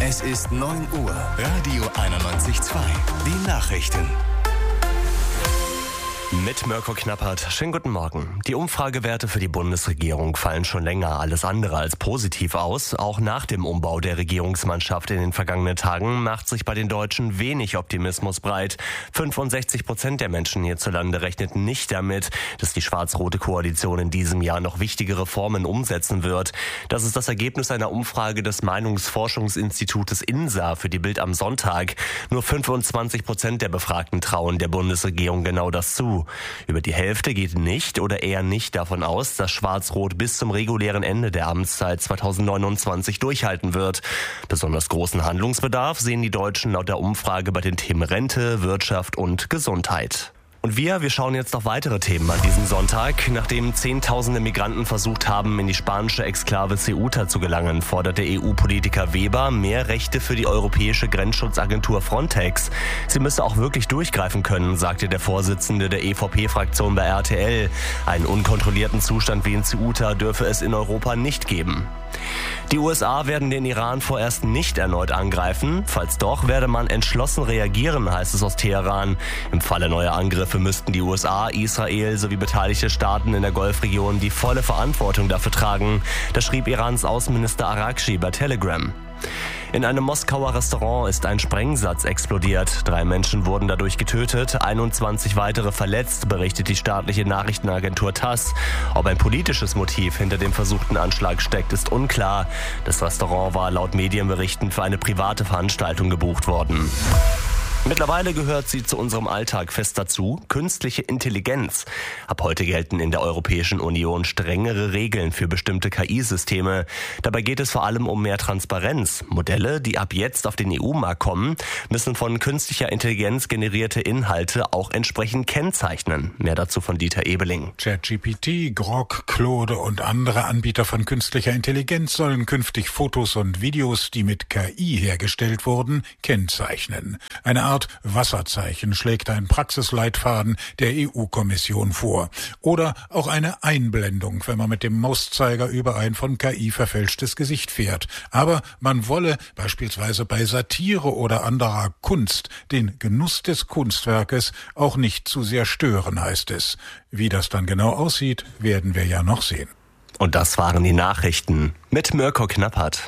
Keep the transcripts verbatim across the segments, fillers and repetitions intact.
Es ist neun Uhr. Radio einundneunzig Komma zwei. Die Nachrichten. Mit Mirko Knappert. Schönen guten Morgen. Die Umfragewerte für die Bundesregierung fallen schon länger alles andere als positiv aus. Auch nach dem Umbau der Regierungsmannschaft in den vergangenen Tagen macht sich bei den Deutschen wenig Optimismus breit. fünfundsechzig Prozent der Menschen hierzulande rechneten nicht damit, dass die schwarz-rote Koalition in diesem Jahr noch wichtige Reformen umsetzen wird. Das ist das Ergebnis einer Umfrage des Meinungsforschungsinstitutes INSA für die Bild am Sonntag. Nur fünfundzwanzig Prozent der Befragten trauen der Bundesregierung genau das zu. Über die Hälfte geht nicht oder eher nicht davon aus, dass Schwarz-Rot bis zum regulären Ende der Amtszeit zweitausendneunundzwanzig durchhalten wird. Besonders großen Handlungsbedarf sehen die Deutschen laut der Umfrage bei den Themen Rente, Wirtschaft und Gesundheit. Und wir, wir schauen jetzt auf weitere Themen an diesem Sonntag. Nachdem Zehntausende Migranten versucht haben, in die spanische Exklave Ceuta zu gelangen, fordert der E U-Politiker Weber mehr Rechte für die europäische Grenzschutzagentur Frontex. Sie müsse auch wirklich durchgreifen können, sagte der Vorsitzende der E V P-Fraktion bei R T L. Einen unkontrollierten Zustand wie in Ceuta dürfe es in Europa nicht geben. Die U S A werden den Iran vorerst nicht erneut angreifen. Falls doch, werde man entschlossen reagieren, heißt es aus Teheran. Im Falle neuer Angriffe müssten die U S A, Israel sowie beteiligte Staaten in der Golfregion die volle Verantwortung dafür tragen. Das schrieb Irans Außenminister Araghchi bei Telegram. In einem Moskauer Restaurant ist ein Sprengsatz explodiert. Drei Menschen wurden dadurch getötet, einundzwanzig weitere verletzt, berichtet die staatliche Nachrichtenagentur TASS. Ob ein politisches Motiv hinter dem versuchten Anschlag steckt, ist unklar. Das Restaurant war laut Medienberichten für eine private Veranstaltung gebucht worden. Mittlerweile gehört sie zu unserem Alltag fest dazu, künstliche Intelligenz. Ab heute gelten in der Europäischen Union strengere Regeln für bestimmte K I-Systeme. Dabei geht es vor allem um mehr Transparenz. Modelle, die ab jetzt auf den E U-Markt kommen, müssen von künstlicher Intelligenz generierte Inhalte auch entsprechend kennzeichnen. Mehr dazu von Dieter Ebeling. ChatGPT, Grok, Claude und andere Anbieter von künstlicher Intelligenz sollen künftig Fotos und Videos, die mit K I hergestellt wurden, kennzeichnen. Eine Art Wasserzeichen schlägt ein Praxisleitfaden der E U-Kommission vor. Oder auch eine Einblendung, wenn man mit dem Mauszeiger über ein von K I verfälschtes Gesicht fährt. Aber man wolle beispielsweise bei Satire oder anderer Kunst den Genuss des Kunstwerkes auch nicht zu sehr stören, heißt es. Wie das dann genau aussieht, werden wir ja noch sehen. Und das waren die Nachrichten mit Mirko Knappert.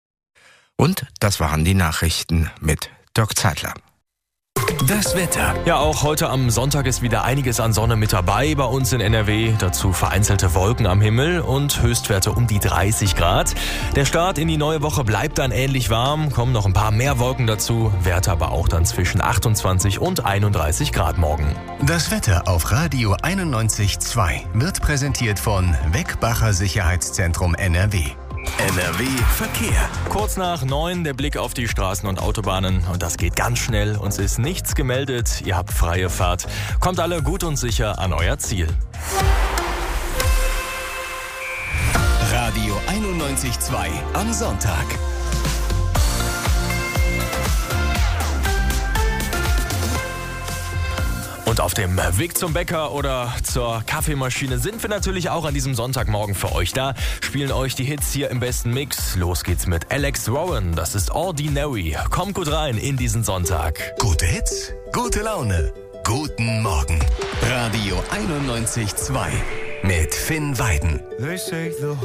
Und das waren die Nachrichten mit Dirk Zeitler. Das Wetter. Ja, auch heute am Sonntag ist wieder einiges an Sonne mit dabei bei uns in N R W. Dazu vereinzelte Wolken am Himmel und Höchstwerte um die dreißig Grad. Der Start in die neue Woche bleibt dann ähnlich warm, kommen noch ein paar mehr Wolken dazu, Werte aber auch dann zwischen achtundzwanzig und einunddreißig Grad morgen. Das Wetter auf Radio einundneunzig Komma zwei wird präsentiert von Weckbacher Sicherheitszentrum N R W. N R W Verkehr. Kurz nach neun der Blick auf die Straßen und Autobahnen. Und das geht ganz schnell. Uns ist nichts gemeldet. Ihr habt freie Fahrt. Kommt alle gut und sicher an euer Ziel. Radio einundneunzig Komma zwei am Sonntag. Und auf dem Weg zum Bäcker oder zur Kaffeemaschine sind wir natürlich auch an diesem Sonntagmorgen für euch da. Spielen euch die Hits hier im besten Mix. Los geht's mit Alex Warren. Das ist Ordinary. Kommt gut rein in diesen Sonntag. Gute Hits, gute Laune, guten Morgen. Radio einundneunzig Komma zwei mit Finn Weiden.